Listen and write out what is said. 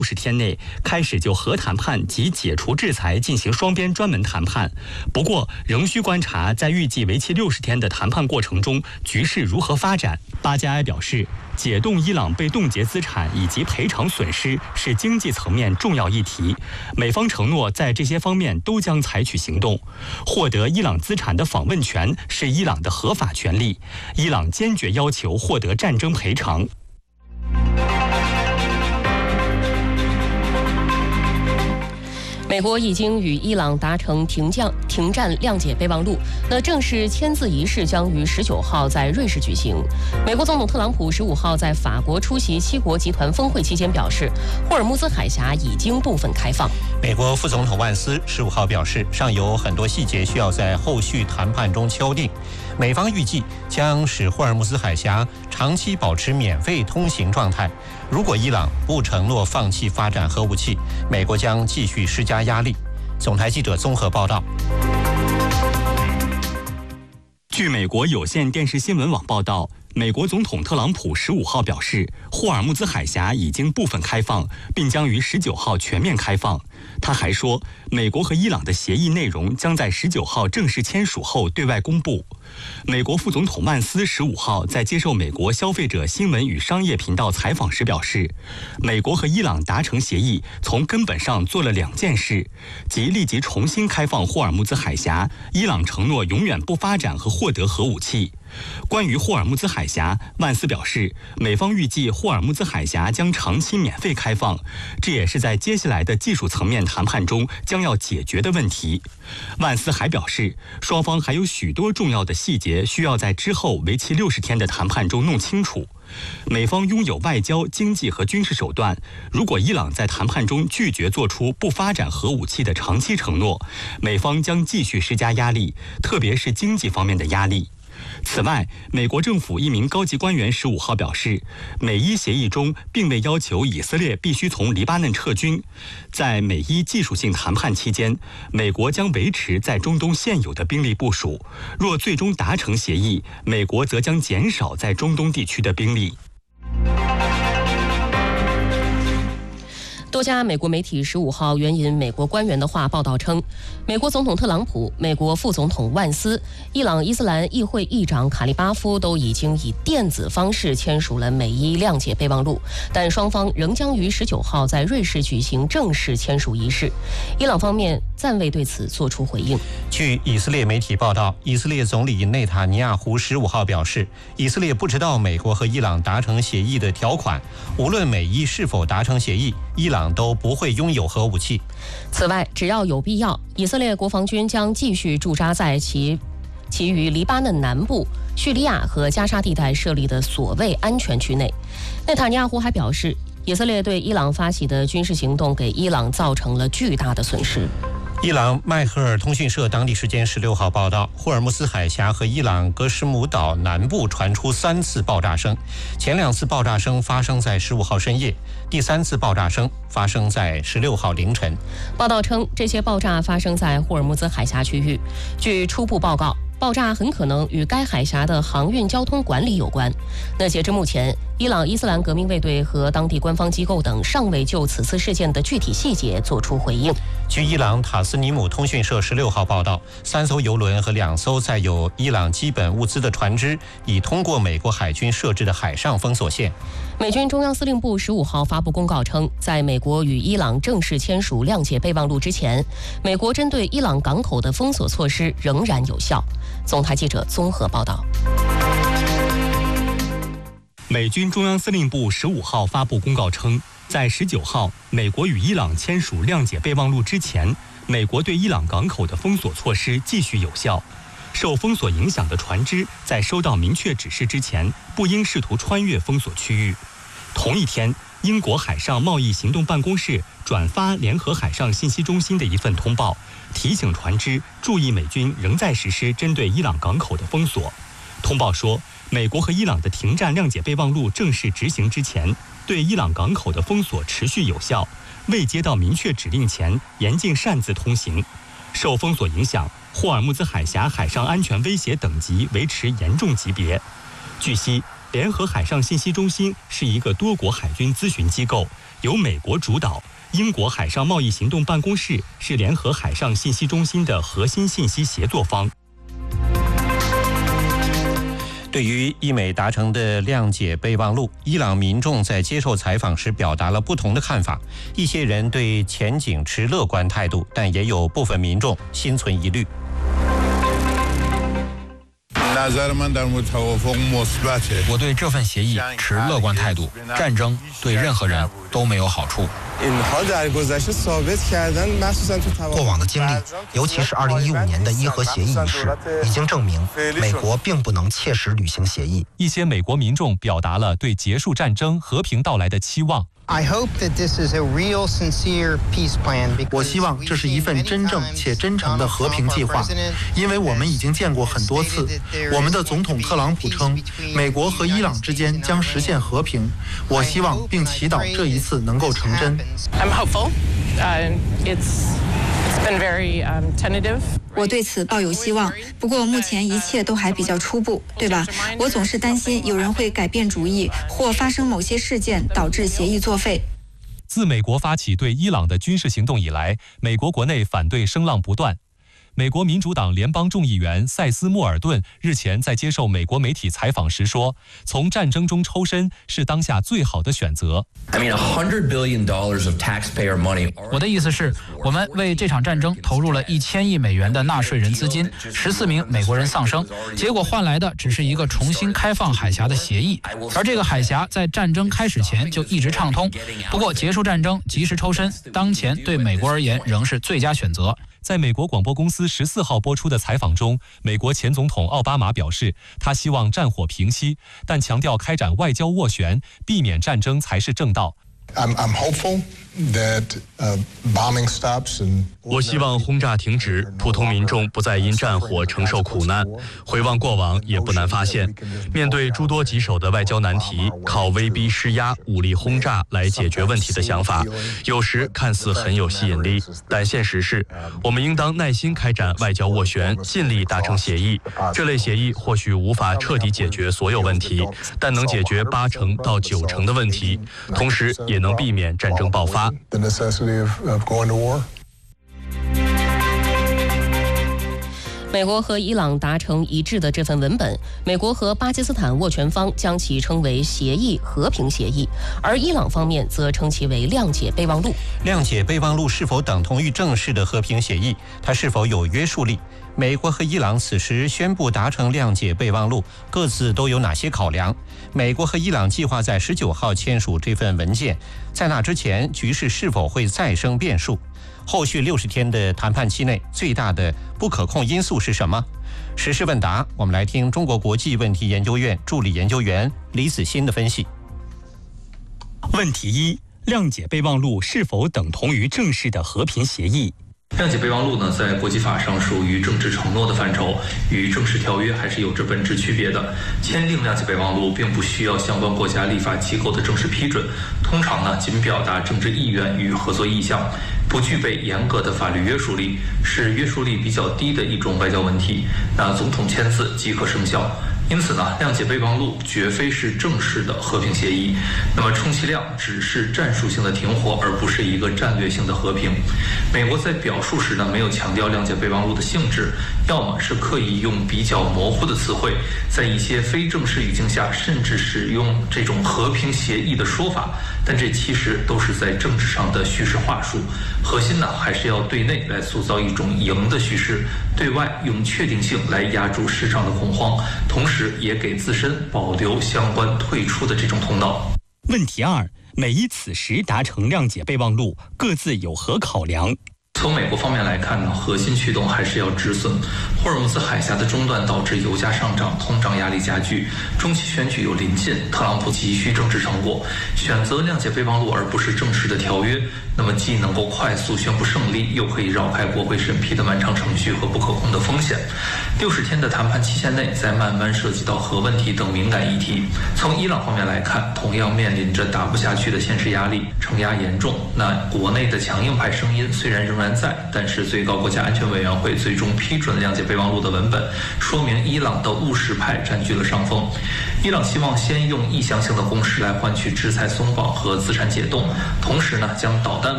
60天内开始就核谈判及解除制裁进行双边专门谈判。不过，仍需观察在预计为期60天的谈判过程中，局势如何发展。巴加埃表示，解冻伊朗被冻结资产以及赔偿损失是经济层面重要议题，美方承诺在这些方面都将采取行动。获得伊朗资产的访问权是伊朗的合法权利，伊朗坚决要求获得战争赔偿。 美国已经与伊朗达成停战谅解备忘录，那正式签字仪式将于19号在瑞士举行。美国总统特朗普15号在法国出席7国集团峰会期间表示，霍尔木兹海峡已经部分开放。 美国副总统万斯15号表示，尚有很多细节需要在后续谈判中敲定。美方预计将使霍尔木兹海峡长期保持免费通行状态。如果伊朗不承诺放弃发展核武器，美国将继续施加压力。总台记者综合报道。 据美国有线电视新闻网报道，美国总统特朗普15号表示，霍尔木兹海峡已经部分开放，并将于19号全面开放。他还说，美国和伊朗的协议内容将在19号正式签署后对外公布。美国副总统万斯15号在接受美国消费者新闻与商业频道采访时表示，美国和伊朗达成协议，从根本上做了2件事，即立即重新开放霍尔木兹海峡，伊朗承诺永远不发展和获得核武器。关于霍尔木兹海峡，万斯表示，美方预计霍尔木兹海峡将长期免费开放，这也是在接下来的技术层面谈判中将要解决的问题。万斯还表示，双方还有许多重要的细节需要在之后为期60天的谈判中弄清楚。美方拥有外交、经济和军事手段，如果伊朗在谈判中拒绝做出不发展核武器的长期承诺，美方将继续施加压力，特别是经济方面的压力。此外，美国政府一名高级官员15号表示，美伊协议中并未要求以色列必须从黎巴嫩撤军。在美伊技术性谈判期间，美国将维持在中东现有的兵力部署。若最终达成协议，美国则将减少在中东地区的兵力。 多家美国媒体15号援引美国官员的话报道称，美国总统特朗普、美国副总统万斯、伊朗伊斯兰议会议长卡利巴夫都已经以电子方式签署了美伊谅解备忘录，但双方仍将于19号在瑞士举行正式签署仪式。伊朗方面暂未对此作出回应。 据以色列媒体报道，以色列总理内塔尼亚胡15号表示，以色列不知道美国和伊朗达成协议的条款，无论美伊是否达成协议，伊朗都不会拥有核武器。 此外，只要有必要，以色列国防军将继续驻扎在其于黎巴嫩南部、叙利亚和加沙地带设立的所谓安全区内。内塔尼亚胡还表示，以色列对伊朗发起的军事行动给伊朗造成了巨大的损失。 伊朗迈赫尔通讯社当地时间16号报道，霍尔木兹海峡和伊朗格什姆岛南部传出3次爆炸声，前2次爆炸声发生在15号深夜，第3次爆炸声发生在16号凌晨。 报道称，这些爆炸发生在霍尔木兹海峡区域。据初步报告，爆炸很可能与该海峡的航运交通管理有关。那截至目前，伊朗伊斯兰革命卫队和当地官方机构等尚未就此次事件的具体细节作出回应。 据伊朗塔斯尼姆通讯社16号报道，3艘油轮和2艘载有伊朗基本物资的船只已通过美国海军设置的海上封锁线。 美军中央司令部15号发布公告称，在美国与伊朗正式签署谅解备忘录之前，美国针对伊朗港口的封锁措施仍然有效。总台记者综合报道。 美军中央司令部15号发布公告称，在19号美国与伊朗签署谅解备忘录之前，美国对伊朗港口的封锁措施继续有效。受封锁影响的船只在收到明确指示之前，不应试图穿越封锁区域。同一天，英国海上贸易行动办公室转发联合海上信息中心的一份通报，提醒船只注意美军仍在实施针对伊朗港口的封锁。通报说，美国和伊朗的停战谅解备忘录正式执行之前，对伊朗港口的封锁持续有效，未接到明确指令前严禁擅自通行。受封锁影响，霍尔木兹海峡海上安全威胁等级维持严重级别。据悉， 联合海上信息中心是一个多国海军咨询机构，由美国主导。英国海上贸易行动办公室是联合海上信息中心的核心信息协作方。 对于伊美达成的谅解备忘录，伊朗民众在接受采访时表达了不同的看法。一些人对前景持乐观态度，但也有部分民众心存疑虑。 我对这份协议持乐观态度。战争对任何人都没有好处。 过往的经历，尤其是2015年的伊核协议一事，已经证明美国并不能切实履行协议。 一些美国民众表达了对结束战争、和平到来的期望。 我希望这是一份真正且真诚的和平计划，因为我们已经见过很多次。我们的总统特朗普称，美国和伊朗之间将实现和平。我希望并祈祷这一次能够成真。 我对此抱有希望，不过目前一切都还比较初步，对吧？我总是担心有人会改变主意，或发生某些事件导致协议作废。 自美国发起对伊朗的军事行动以来，美国国内反对声浪不断。美国民主党联邦众议员塞斯·莫尔顿日前在接受美国媒体采访时说，从战争中抽身是当下最好的选择。 我的意思是，我们为这场战争投入了1000亿美元的纳税人资金，14名美国人丧生，结果换来的只是一个重新开放海峡的协议，而这个海峡在战争开始前就一直畅通。不过，结束战争，及时抽身，当前对美国而言仍是最佳选择。在美国广播公司14号播出的采访中，美国前总统奥巴马表示，他希望战火平息，但强调开展外交斡旋，避免战争才是正道。 我希望轰炸停止，普通民众不再因战火承受苦难。回望过往，也不难发现，面对诸多棘手的外交难题，靠威逼施压、武力轰炸来解决问题的想法，有时看似很有吸引力，但现实是，我们应当耐心开展外交斡旋，尽力达成协议。这类协议或许无法彻底解决所有问题，但能解决80%到90%的问题，同时也能避免战争爆发。 美国和伊朗达成一致的这份文本，美国和巴基斯坦斡旋方将其称为协议和平协议，而伊朗方面则称其为谅解备忘录。 谅解备忘录是否等同于正式的和平协议？它是否有约束力？美国和伊朗此时宣布达成谅解备忘录，各自都有哪些考量？美国和伊朗计划在19号签署这份文件，在那之前，局势是否会再生变数？后续60天的谈判期内，最大的不可控因素是什么？时事问答，我们来听中国国际问题研究院助理研究员李子欣的分析。 问题1：谅解备忘录是否等同于正式的和平协议？ 谅解备忘录呢，在国际法上属于政治承诺的范畴，与正式条约还是有着本质区别的。签订谅解备忘录并不需要相关国家立法机构的正式批准，通常呢仅表达政治意愿与合作意向，不具备严格的法律约束力，是约束力比较低的一种外交文体。那总统签字即可生效。因此呢，谅解备忘录绝非是正式的和平协议，那么充其量只是战术性的停火，而不是一个战略性的和平。美国在表述时呢，没有强调谅解备忘录的性质，要么是刻意用比较模糊的词汇，在一些非正式语境下，甚至使用这种和平协议的说法，但这其实都是在政治上的叙事话术。核心呢，还是要对内来塑造一种赢的叙事，对外用确定性来压住市场的恐慌，同时也给自身保留相关退出的这种通道。 问题2：美伊此时达成谅解备忘录，各自有何考量？ 从美国方面来看呢，核心驱动还是要止损。霍尔木兹海峡的中断导致油价上涨，通胀压力加剧。中期选举又临近，特朗普急需政治成果，选择谅解备忘录而不是正式的条约，那么既能够快速宣布胜利，又可以绕开国会审批的漫长程序和不可控的风险。60天的谈判期限内，再慢慢涉及到核问题等敏感议题。从伊朗方面来看，同样面临着打不下去的现实压力，承压严重。那国内的强硬派声音虽然仍然在，但是最高国家安全委员会最终批准谅解备忘录的文本，说明伊朗的务实派占据了上风。 伊朗希望先用意向性的攻势来换取制裁松绑和资产解冻，同时呢将导弹问